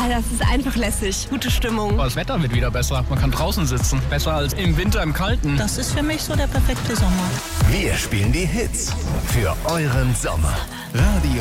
das ist einfach lässig. Gute Stimmung. Das Wetter wird wieder besser. Man kann draußen sitzen. Besser als im Winter im Kalten. Das ist für mich so der perfekte Sommer. Wir spielen die Hits für euren Sommer. Radio